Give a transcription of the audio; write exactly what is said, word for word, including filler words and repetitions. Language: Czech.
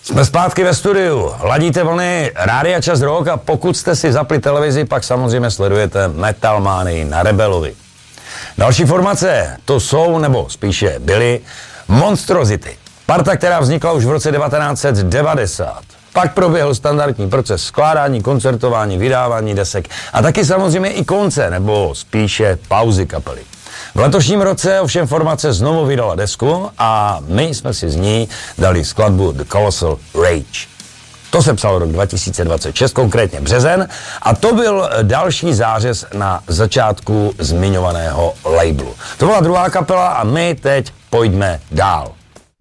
Jsme zpátky ve studiu, ladíte vlny Rádia Čas Rock a pokud jste si zapli televizi, pak samozřejmě sledujete Metal Manii na Rebelovi. Další formace, to jsou, nebo spíše byly, Monstrosity. Parta, která vznikla už v roce devatenáct set devadesát. Pak proběhl standardní proces skládání, koncertování, vydávání desek a taky samozřejmě i konce, nebo spíše pauzy kapely. V letošním roce ovšem formace znovu vydala desku a my jsme si z ní dali skladbu The Colossal Rage. To se psal rok dva tisíce dvacet šest, konkrétně březen, a to byl další zářez na začátku zmiňovaného labelu. To byla druhá kapela a my teď pojďme dál.